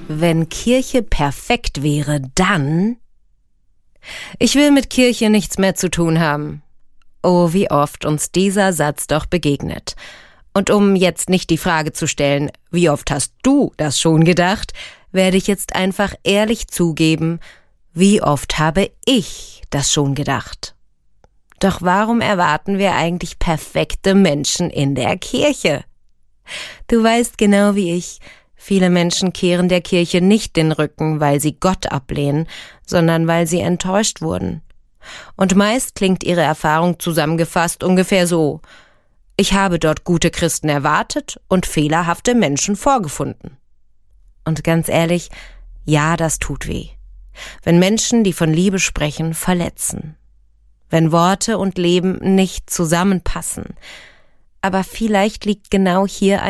Wenn Kirche perfekt wäre, dann... Ich will mit Kirche nichts mehr zu tun haben. Oh, wie oft uns dieser Satz doch begegnet. Und um jetzt nicht die Frage zu stellen, wie oft hast du das schon gedacht, werde ich jetzt einfach ehrlich zugeben, wie oft habe ich das schon gedacht. Doch warum erwarten wir eigentlich perfekte Menschen in der Kirche? Du weißt genau wie ich, viele Menschen kehren der Kirche nicht den Rücken, weil sie Gott ablehnen, sondern weil sie enttäuscht wurden. Und meist klingt ihre Erfahrung zusammengefasst ungefähr so: Ich habe dort gute Christen erwartet und fehlerhafte Menschen vorgefunden. Und ganz ehrlich, ja, das tut weh. Wenn Menschen, die von Liebe sprechen, verletzen. Wenn Worte und Leben nicht zusammenpassen. Aber vielleicht liegt genau hier